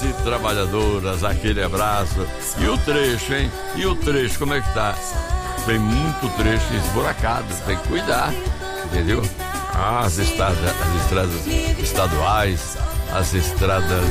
e trabalhadoras, aquele abraço. E o trecho, hein? E o trecho, como é que tá? Tem muito trecho esburacado, tem que cuidar, entendeu? As estradas estaduais, as estradas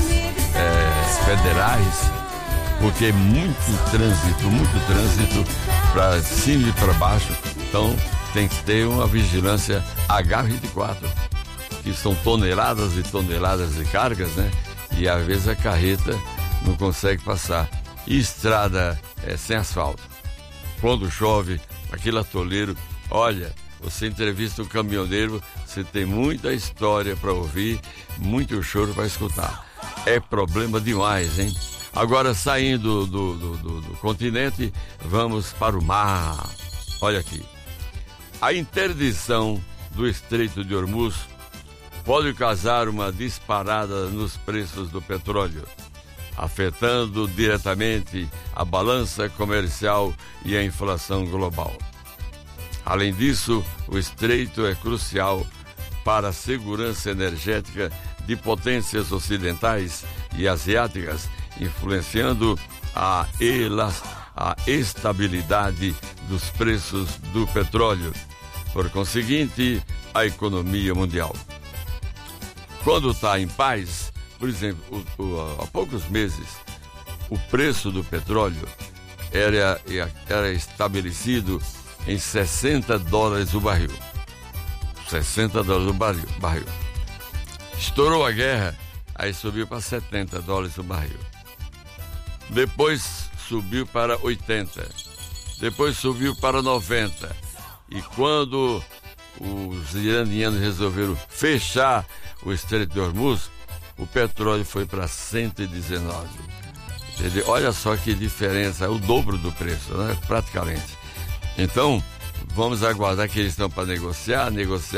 federais, porque é muito trânsito para cima e para baixo. Então tem que ter uma vigilância H24, que são toneladas e toneladas de cargas, né? E às vezes a carreta não consegue passar. E estrada sem asfalto. Quando chove, aquele atoleiro, olha, você entrevista um caminhoneiro, você tem muita história para ouvir, muito choro para escutar. É problema demais, hein? Agora, saindo do continente, vamos para o mar. Olha aqui. A interdição do Estreito de Hormuz pode causar uma disparada nos preços do petróleo, afetando diretamente a balança comercial e a inflação global. Além disso, o estreito é crucial para a segurança energética de potências ocidentais e asiáticas, influenciando a estabilidade dos preços do petróleo, por conseguinte, a economia mundial. Quando está em paz, por exemplo, há poucos meses, o preço do petróleo era estabelecido em $60 o barril. $60 o barril. Estourou a guerra, aí subiu para $70 o barril. Depois subiu para 80. Depois subiu para 90. E quando os iranianos resolveram fechar o Estreito de Hormuz, o petróleo foi para 119. Entendeu? Olha só que diferença, é o dobro do preço, né? Praticamente. Então, vamos aguardar que eles estão para negociar